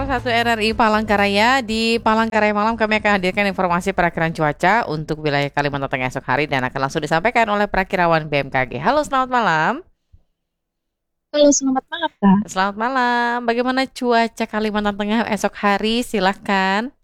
Pro 1 RRI Palangkaraya. Di Palangkaraya malam kami akan hadirkan informasi perakiraan cuaca untuk wilayah Kalimantan Tengah esok hari dan akan langsung disampaikan oleh perakirawan BMKG. Halo, selamat malam. Halo, selamat malam, Kak. Selamat malam. Bagaimana cuaca Kalimantan Tengah esok hari? Silakan.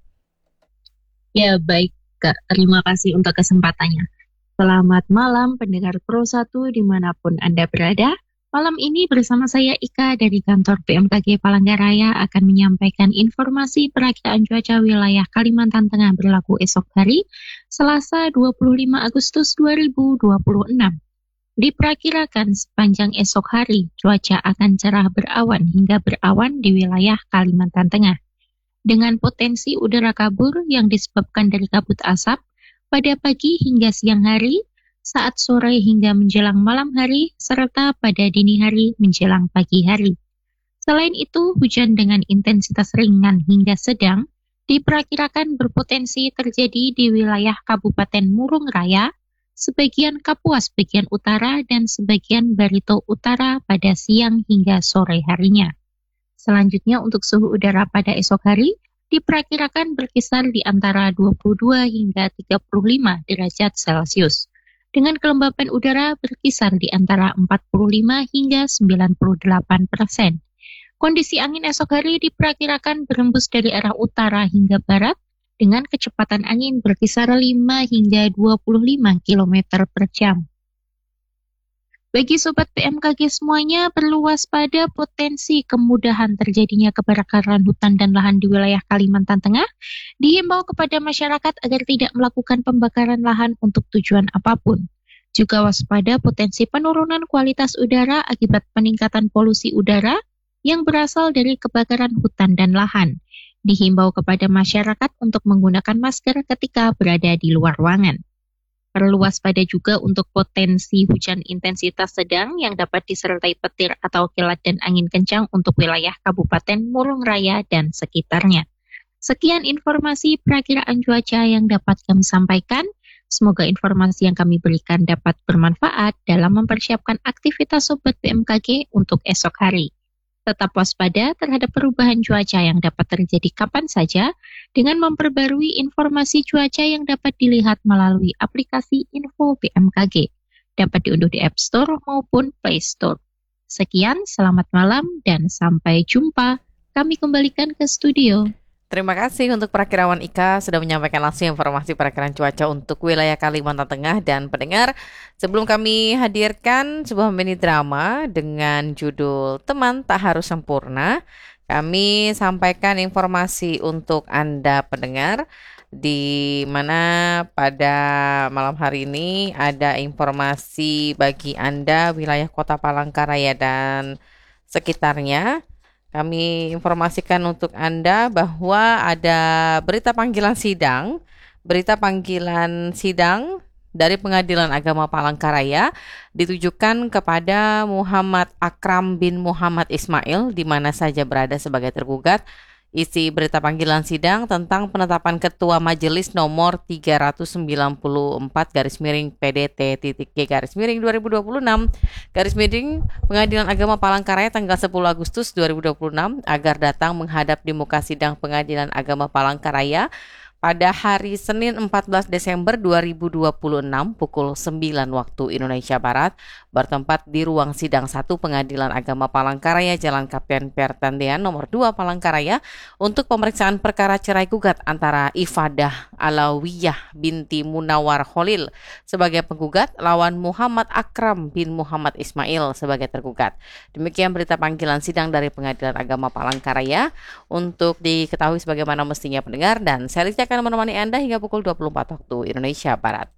Ya, baik, Kak. Terima kasih untuk kesempatannya. Selamat malam, pendengar Pro 1 dimanapun Anda berada. Malam ini bersama saya Ika dari kantor BMKG Palangkaraya akan menyampaikan informasi perakiraan cuaca wilayah Kalimantan Tengah berlaku esok hari, Selasa 25 Agustus 2026. Diperkirakan sepanjang esok hari, cuaca akan cerah berawan hingga berawan di wilayah Kalimantan Tengah. Dengan potensi udara kabur yang disebabkan dari kabut asap pada pagi hingga siang hari, saat sore hingga menjelang malam hari, serta pada dini hari menjelang pagi hari. Selain itu, hujan dengan intensitas ringan hingga sedang diperkirakan berpotensi terjadi di wilayah Kabupaten Murung Raya, sebagian Kapuas bagian utara, dan sebagian Barito Utara pada siang hingga sore harinya. Selanjutnya untuk suhu udara pada esok hari, diperkirakan berkisar di antara 22 hingga 35 derajat Celcius. Dengan kelembapan udara berkisar di antara 45 hingga 98%. Kondisi angin esok hari diperkirakan berembus dari arah utara hingga barat dengan kecepatan angin berkisar 5 hingga 25 km per jam. Bagi Sobat BMKG semuanya, perlu waspada potensi kemudahan terjadinya kebakaran hutan dan lahan di wilayah Kalimantan Tengah. Dihimbau kepada masyarakat agar tidak melakukan pembakaran lahan untuk tujuan apapun. Juga waspada potensi penurunan kualitas udara akibat peningkatan polusi udara yang berasal dari kebakaran hutan dan lahan. Dihimbau kepada masyarakat untuk menggunakan masker ketika berada di luar ruangan. Perlu waspada juga untuk potensi hujan intensitas sedang yang dapat disertai petir atau kilat dan angin kencang untuk wilayah Kabupaten Murung Raya dan sekitarnya. Sekian informasi perakiraan cuaca yang dapat kami sampaikan. Semoga informasi yang kami berikan dapat bermanfaat dalam mempersiapkan aktivitas Sobat BMKG untuk esok hari. Tetap waspada terhadap perubahan cuaca yang dapat terjadi kapan saja dengan memperbarui informasi cuaca yang dapat dilihat melalui aplikasi Info BMKG. Dapat diunduh di App Store maupun Play Store. Sekian, selamat malam dan sampai jumpa. Kami kembalikan ke studio. Terima kasih untuk perakirawan Ika sudah menyampaikan langsung informasi perakiraan cuaca untuk wilayah Kalimantan Tengah. Dan pendengar, sebelum kami hadirkan sebuah mini drama dengan judul Teman Tak Harus Sempurna, kami sampaikan informasi untuk Anda pendengar, di mana pada malam hari ini ada informasi bagi Anda wilayah Kota Palangkaraya dan sekitarnya. Kami informasikan untuk Anda bahwa ada berita panggilan sidang dari Pengadilan Agama Palangkaraya ditujukan kepada Muhammad Akram bin Muhammad Ismail di mana saja berada sebagai tergugat. Isi berita panggilan sidang tentang penetapan Ketua Majelis nomor 394-PDT-G-2026 Pengadilan Agama Palangkaraya tanggal 10 Agustus 2026 agar datang menghadap di muka sidang Pengadilan Agama Palangkaraya pada hari Senin 14 Desember 2026 pukul 9 waktu Indonesia Barat bertempat di ruang sidang 1 Pengadilan Agama Palangkaraya Jalan Kapten Pertendean nomor 2 Palangkaraya untuk pemeriksaan perkara cerai gugat antara Ifadah Alawiyah binti Munawar Khalil sebagai penggugat lawan Muhammad Akram bin Muhammad Ismail sebagai tergugat. Demikian berita panggilan sidang dari Pengadilan Agama Palangkaraya untuk diketahui sebagaimana mestinya pendengar, dan saya akan menemani Anda hingga pukul 24 waktu Indonesia Barat.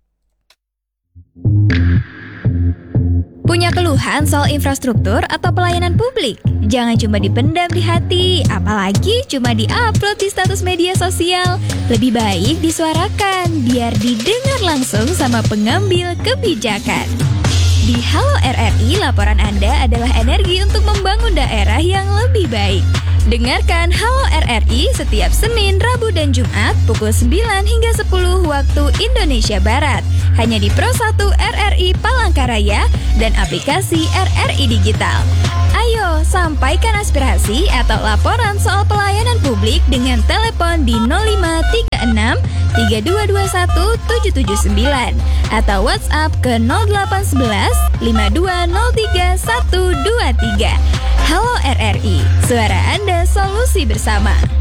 Punya keluhan soal infrastruktur atau pelayanan publik? Jangan cuma dipendam di hati, apalagi cuma di-upload di status media sosial. Lebih baik disuarakan, biar didengar langsung sama pengambil kebijakan. Di Halo RRI, laporan Anda adalah energi untuk membangun daerah yang lebih baik. Dengarkan Halo RRI setiap Senin, Rabu, dan Jumat pukul 9 hingga 10 waktu Indonesia Barat. Hanya di Pro 1 RRI Palangkaraya dan aplikasi RRI Digital. Ayo, sampaikan aspirasi atau laporan soal pelayanan publik dengan telepon di 0536 3221 779 atau WhatsApp ke 0811 5203 123. Halo RRI, suara Anda, solusi bersama.